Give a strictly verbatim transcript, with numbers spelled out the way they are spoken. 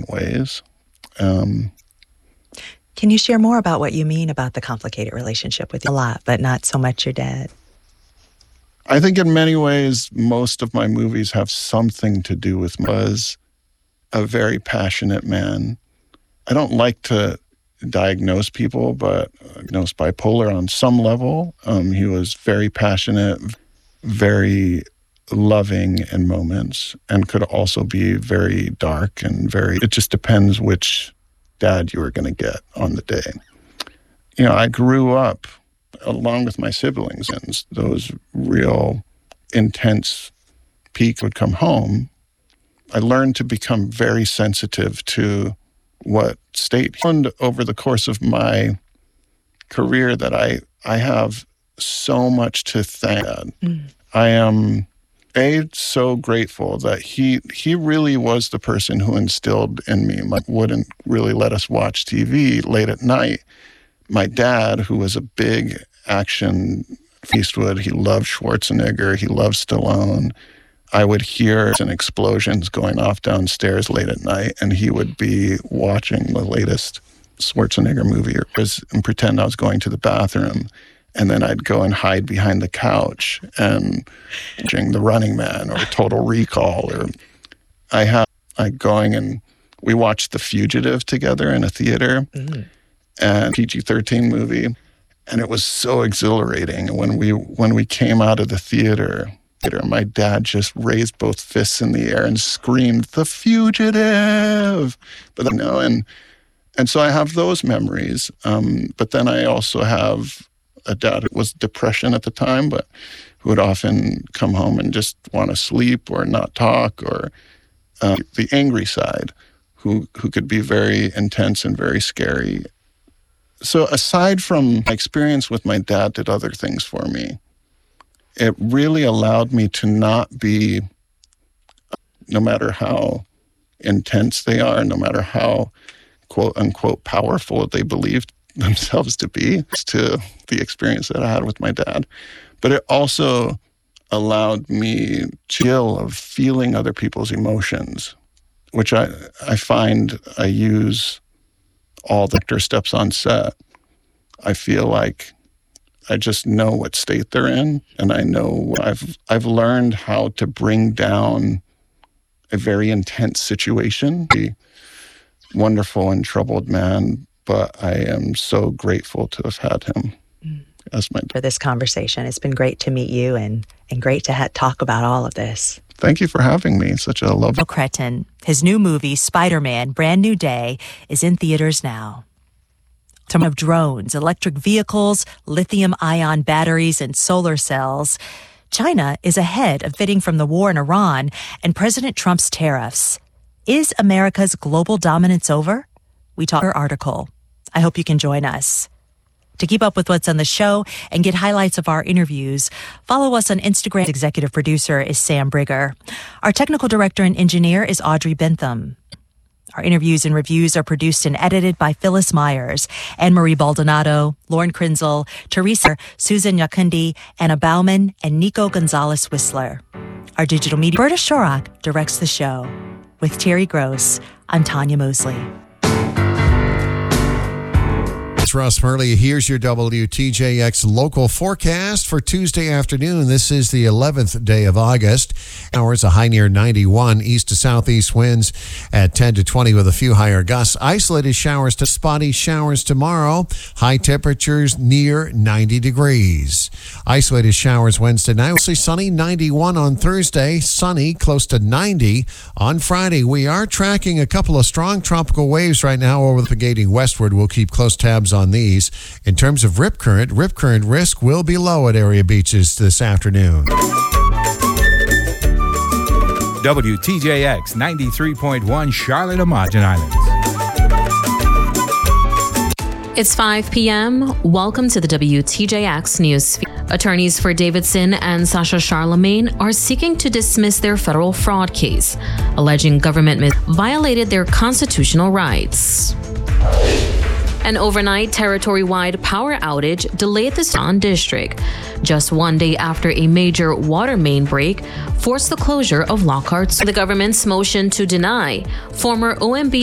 different ways. Um, Can you share more about what you mean about the complicated relationship with you? A lot, but not so much your dad. I think in many ways, most of my movies have something to do with was a very passionate man. I don't like to diagnose people, but diagnosed bipolar on some level. Um, he was very passionate, very loving in moments, and could also be very dark and very, it just depends which dad you were going to get on the day. You know, I grew up along with my siblings, and those real intense peaks would come home. I learned to become very sensitive to what state. And over the course of my career that I, I have so much to thank. Mm. I am A, so grateful that he he really was the person who instilled in me. My wouldn't really let us watch T V late at night. My dad, who was a big action Eastwood, he loved Schwarzenegger, he loved Stallone. I would hear some explosions going off downstairs late at night, and he would be watching the latest Schwarzenegger movie or and pretend I was going to the bathroom. And then I'd go and hide behind the couch and watching The Running Man or Total Recall. Or I have I going and we watched The Fugitive together in a theater, mm. and P G thirteen movie, and it was so exhilarating. When we when we came out of the theater, my dad just raised both fists in the air and screamed, "The Fugitive!" But you know, and and so I have those memories. Um, but then I also have a dad who was depression at the time, but who would often come home and just want to sleep or not talk, or um, the angry side, who who could be very intense and very scary. So aside from my experience with my dad did other things for me, it really allowed me to not be, no matter how intense they are, no matter how quote unquote powerful they believed themselves to be, to the experience that I had with my dad. But it also allowed me to feel of feeling other people's emotions, which I, I find I use all the actor steps on set. I feel like I just know what state they're in, and I know I've I've learned how to bring down a very intense situation. A wonderful and troubled man, but I am so grateful to have had him mm. as my dad. For this conversation, it's been great to meet you and and great to ha- talk about all of this. Thank you for having me. Such a lovely. Cretton. His new movie, Spider-Man: Brand New Day, is in theaters now. Some of drones, electric vehicles, lithium-ion batteries, and solar cells. China is ahead of fitting from the war in Iran and President Trump's tariffs. Is America's global dominance over? We talk our article. I hope you can join us. To keep up with what's on the show and get highlights of our interviews, follow us on Instagram. Executive producer is Sam Brigger. Our technical director and engineer is Audrey Bentham. Our interviews and reviews are produced and edited by Phyllis Myers, Anne-Marie Baldonado, Lauren Krinzel, Teresa, Susan Yakundi, Anna Bauman, and Nico Gonzalez-Whistler. Our digital media, Berta Shorak, directs the show. With Terry Gross, I'm Tanya Mosley. It's Russ Murley. Here's your W T J X local forecast for Tuesday afternoon. This is the eleventh day of August. Hours a high near ninety-one. East to southeast winds at ten to twenty with a few higher gusts. Isolated showers to spotty showers tomorrow. High temperatures near ninety degrees. Isolated showers Wednesday night. Mostly sunny, ninety-one on Thursday. Sunny, close to ninety on Friday. We are tracking a couple of strong tropical waves right now over the propagating westward. We'll keep close tabs on these. In terms of rip current, rip current risk will be low at area beaches this afternoon. W T J X ninety-three point one Charlotte Imagine Islands. It's five p.m. Welcome to the W T J X News. Attorneys for Davidson and Sasha Charlemagne are seeking to dismiss their federal fraud case, alleging government mis- violated their constitutional rights. An overnight territory-wide power outage delayed the Don District, just one day after a major water main break forced the closure of Lockhart. The government's motion to deny former O M B